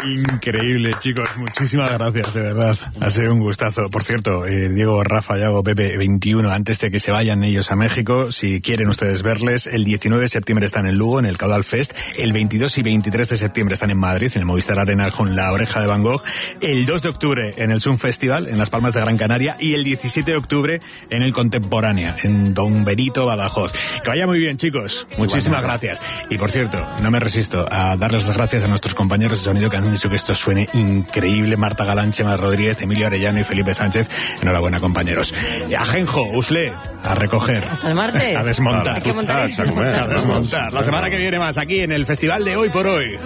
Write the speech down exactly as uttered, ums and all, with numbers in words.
Increíble, chicos. Muchísimas gracias, de verdad. Ha sido un gustazo. Por cierto, eh, Diego, Rafa, Yago, Pepe, veintiuno, antes de que se vayan ellos a México, si quieren ustedes verles, el diecinueve de septiembre están en Lugo, en el Caudal Fest. El veintidós y veintitrés de septiembre están en Madrid, en el Movistar Arena, con La Oreja de Van Gogh. El dos de octubre en el Sun Festival, en Las Palmas de Gran Canaria. Y el diecisiete de octubre en el Contemporánea, en Don Benito, Badajoz. Que vaya muy bien, chicos. Muchísimas bueno, gracias. Y por cierto, no me resisto a darles las gracias a nuestros compañeros de sonido que han dicho que esto suene increíble. Marta Galán, Chema Rodríguez, Emilio Arellano y Felipe Sánchez. Enhorabuena, compañeros. Ajenjo, Usle, a recoger. Hasta el martes. A desmontar. Hay que montar. A desmontar. La semana que viene más aquí en el Festival de Hoy por Hoy.